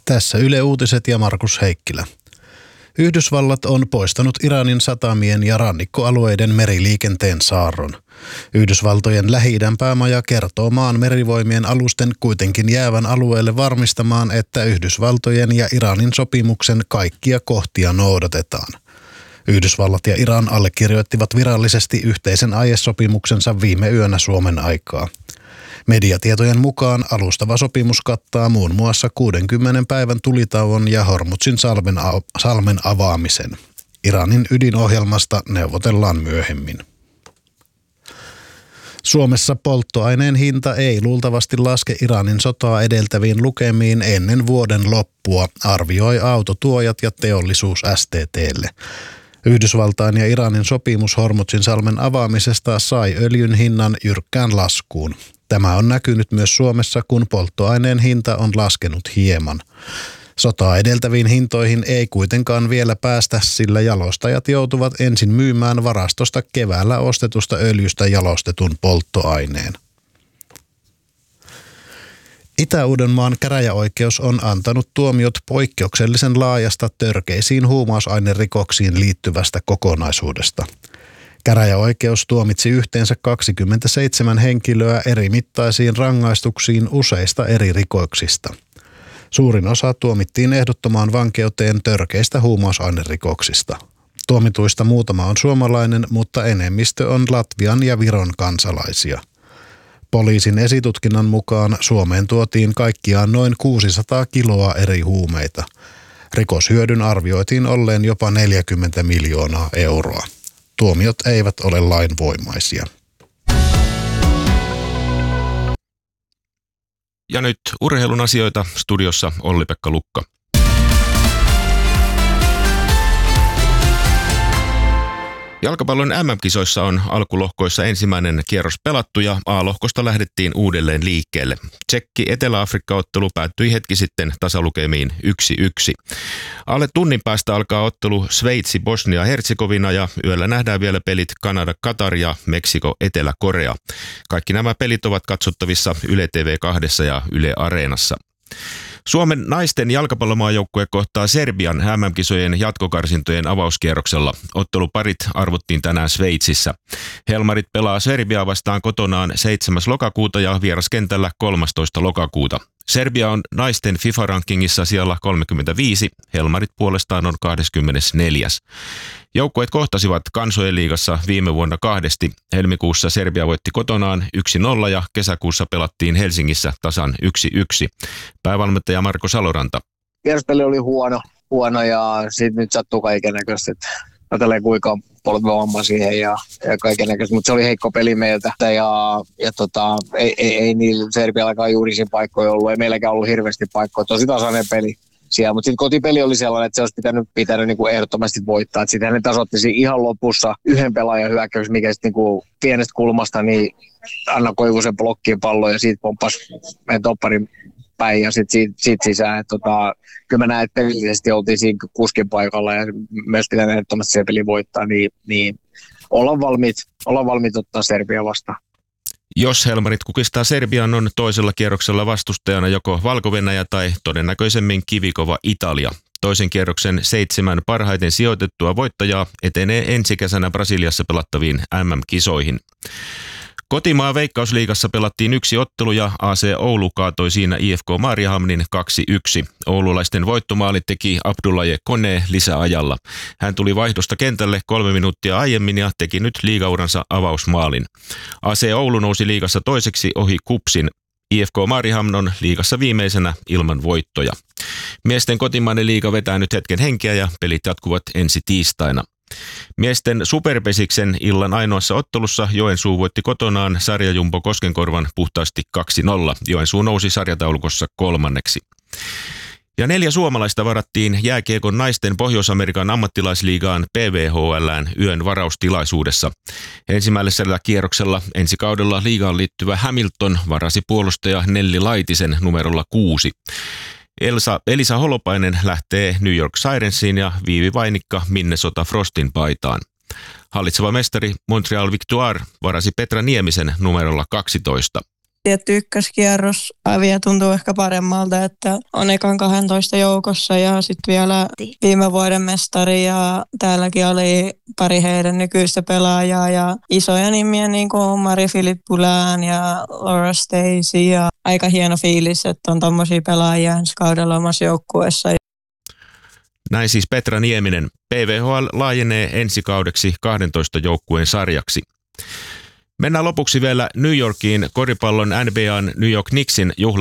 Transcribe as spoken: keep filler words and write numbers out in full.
Tässä Yle Uutiset ja Markus Heikkilä. Yhdysvallat on poistanut Iranin satamien ja rannikkoalueiden meriliikenteen saarron. Yhdysvaltojen Lähi-idän päämaja kertoo maan merivoimien alusten kuitenkin jäävän alueelle varmistamaan, että Yhdysvaltojen ja Iranin sopimuksen kaikkia kohtia noudatetaan. Yhdysvallat ja Iran allekirjoittivat virallisesti yhteisen aiesopimuksensa viime yönä Suomen aikaa. Mediatietojen mukaan alustava sopimus kattaa muun muassa kuudenkymmenen päivän tulitauon ja Hormuzin salmen, salmen avaamisen. Iranin ydinohjelmasta neuvotellaan myöhemmin. Suomessa polttoaineen hinta ei luultavasti laske Iranin sotaa edeltäviin lukemiin ennen vuoden loppua, arvioi autotuojat ja teollisuus S T T:lle. Yhdysvaltain ja Iranin sopimus Hormuzin salmen avaamisesta sai öljyn hinnan jyrkkään laskuun. Tämä on näkynyt myös Suomessa, kun polttoaineen hinta on laskenut hieman. Sotaa edeltäviin hintoihin ei kuitenkaan vielä päästä, sillä jalostajat joutuvat ensin myymään varastosta keväällä ostetusta öljystä jalostetun polttoaineen. Itä-Uudenmaan käräjäoikeus on antanut tuomiot poikkeuksellisen laajasta törkeisiin huumausainerikoksiin liittyvästä kokonaisuudesta. Käräjäoikeus tuomitsi yhteensä kaksikymmentäseitsemän henkilöä eri mittaisiin rangaistuksiin useista eri rikoksista. Suurin osa tuomittiin ehdottomaan vankeuteen törkeistä huumausainerikoksista. Tuomituista muutama on suomalainen, mutta enemmistö on Latvian ja Viron kansalaisia. Poliisin esitutkinnan mukaan Suomeen tuotiin kaikkiaan noin kuusisataa kiloa eri huumeita. Rikoshyödyn arvioitiin olleen jopa neljäkymmentä miljoonaa euroa. Tuomiot eivät ole lainvoimaisia. Ja nyt urheilun asioita, studiossa Olli-Pekka Lukka. Jalkapallon M M-kisoissa on alkulohkoissa ensimmäinen kierros pelattu ja A-lohkosta lähdettiin uudelleen liikkeelle. Tsekki-Etelä-Afrikka-ottelu päättyi hetki sitten tasalukemiin yksi yksi. Alle tunnin päästä alkaa ottelu Sveitsi-Bosnia-Herzegovina ja yöllä nähdään vielä pelit Kanada-Katar ja Meksiko-Etelä-Korea. Kaikki nämä pelit ovat katsottavissa Yle T V kaksi ja Yle Areenassa. Suomen naisten jalkapallomaajoukkue kohtaa Serbian M M-kisojen jatkokarsintojen avauskierroksella. Otteluparit arvottiin tänään Sveitsissä. Helmarit pelaa Serbiaa vastaan kotonaan seitsemäs lokakuuta ja vieraskentällä kolmastoista lokakuuta. Serbia on naisten FIFA-rankingissa siellä kolmekymmentäviisi, Helmarit puolestaan on kaksikymmentäneljä. Joukkueet kohtasivat Kansojen liigassa viime vuonna kahdesti. Helmikuussa Serbia voitti kotonaan yksi nolla ja kesäkuussa pelattiin Helsingissä tasan yksi yksi. Päävalmentaja Marko Saloranta. Vieraspeli oli huono, huono ja sitten nyt sattuu kaikennäköistä. Ajatellaan kuinka polvivamma siihen ja, ja kaikennäköistä, mutta se oli heikko peli meiltä. Ja, ja tota, ei, ei, ei niillä Serbiallakaan juuri siinä paikkoja ollut, ei meilläkään ollut hirveästi paikkoja. Tosi tasainen peli siellä, mutta sitten kotipeli oli sellainen, että se olisi pitänyt, pitänyt niin kuin ehdottomasti voittaa. Sitten ne tasoitti ihan lopussa yhden pelaajan hyökkäys, mikä sitten niin pienestä kulmasta, niin Anna Koivusen blokkiin pallo ja siitä pomppasi meidän topparin päin ja sitten siitä, siitä sisään. Et tota, kyllä mä näen, että pelillisesti oltiin siinä kuskin paikalla ja myös pitää ehdottomasti se peli voittaa, niin, niin ollaan valmiit, ollaan valmiit ottaa Serbia vastaan. Jos Helmarit kukistaa Serbian, on toisella kierroksella vastustajana joko Valko-Venäjä tai todennäköisemmin kivikova Italia. Toisen kierroksen seitsemän parhaiten sijoitettua voittajaa etenee ensi kesänä Brasiliassa pelattaviin M M-kisoihin. Kotimaa Veikkausliigassa pelattiin yksi ottelu ja A C Oulu kaatoi siinä I F K Maariahamnin kaksi yksi. Oululaisten voittomaali teki Abdullaye Kone lisäajalla. Hän tuli vaihdosta kentälle kolme minuuttia aiemmin ja teki nyt liigauransa avausmaalin. A C Oulu nousi liigassa toiseksi ohi Kupsin. I F K Maarihamn on liigassa viimeisenä ilman voittoja. Miesten kotimainen liiga vetää nyt hetken henkeä ja pelit jatkuvat ensi tiistaina. Miesten Superpesiksen illan ainoassa ottelussa Joensuu voitti kotonaan sarjajumbo Koskenkorvan puhtaasti kaksi nolla. Joensuu nousi sarjataulukossa kolmanneksi. Ja neljä suomalaista varattiin jääkiekon naisten Pohjois-Amerikan ammattilaisliigaan P V H L:ään yön varaustilaisuudessa. Ensimmäisellä kierroksella ensi kaudella liigaan liittyvä Hamilton varasi puolustaja Nelli Laitisen numerolla kuusi. Elsa, Elisa Holopainen lähtee New York Sirensiin ja Viivi Vainikka Minnesota Frostin paitaan. Hallitseva mestari Montreal Victoire varasi Petra Niemisen numerolla kaksitoista. Tietty ykköskierros vielä tuntuu ehkä paremmalta, että on ekan kaksitoista joukossa ja sitten vielä viime vuoden mestari ja täälläkin oli pari heidän nykyistä pelaajaa ja isoja nimiä niin kuin Marie-Philippe Poulin ja Laura Stacey ja aika hieno fiilis, että on tommosia pelaajia ensi kaudella omassa joukkueessa. Näin siis Petra Nieminen. P V H L laajenee ensi kaudeksi kahdentoista joukkueen sarjaksi. Mennään lopuksi vielä New Yorkiin koripallon N B A:n New York Knicksin juhla